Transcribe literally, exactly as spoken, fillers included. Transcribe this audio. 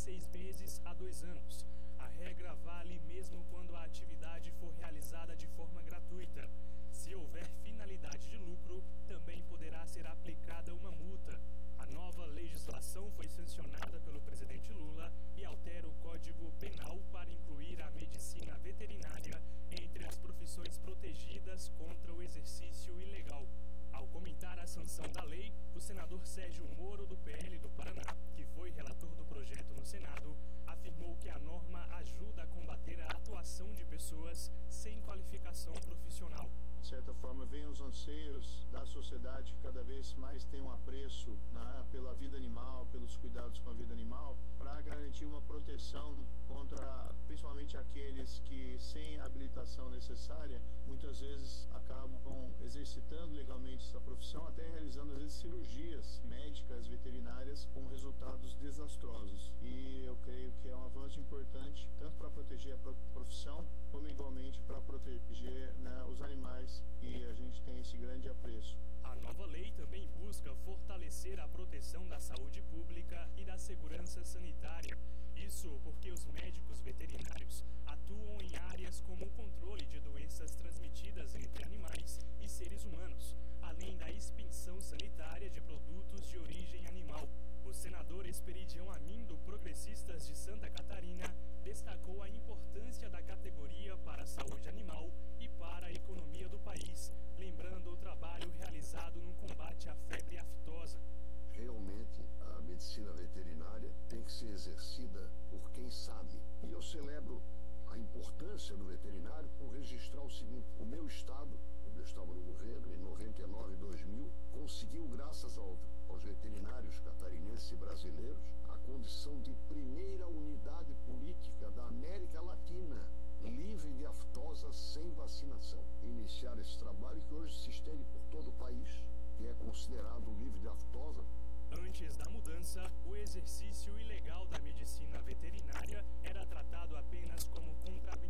seis meses a dois anos. A regra vale mesmo quando a atividade for realizada de forma gratuita. Se houver finalidade de lucro, também poderá ser aplicada uma multa. A nova legislação foi sancionada pelo presidente Lula e altera o Código Penal para incluir a medicina veterinária entre as profissões protegidas contra o exercício ilegal. Ao comentar a sanção da lei, o senador Sérgio Moro, do P L do Paraná, que foi relator do projeto no Senado, afirmou que a norma ajuda a combater a atuação de pessoas sem qualificação profissional. De certa forma, vem os anseios da sociedade que cada vez mais tem um apreço, né, pela vida animal, pelos cuidados com a vida animal, para garantir uma proteção contra, principalmente aqueles que, sem a habilitação necessária, muitas vezes acabam exercitando legalmente essa profissão, até realizando, às vezes, cirurgias médicas, veterinárias, com resultados desastrosos. E eu creio que é um avanço importante, tanto para proteger a profissão, como igualmente para proteger, né, os animais, e a gente tem esse grande apreço. A nova lei também busca fortalecer a proteção da saúde pública e da segurança sanitária. Isso porque os médicos veterinários atuam em áreas como o controle de doenças transmitidas entre animais e seres humanos, além da expensão sanitária de produtos de origem animal. O senador Esperidião Amin, do Progressistas de Santa Catarina, destacou a importância da categoria para a saúde animal e para a economia do país, lembrando o trabalho realizado no combate à febre aftosa. Realmente, a medicina veterinária tem que ser exercida por quem sabe. E eu celebro a importância do veterinário por registrar o seguinte: o meu estado, quando eu estava no governo, em noventa e nove, dois mil, conseguiu, graças ao, aos veterinários catarinenses e brasileiros, a condição de primeira unidade política da América Latina livre de aftosa sem vacinação. Iniciar esse trabalho que hoje se estende por todo o país, que é considerado livre de aftosa. Antes da mudança, o exercício ilegal da medicina veterinária era tratado apenas como contravenção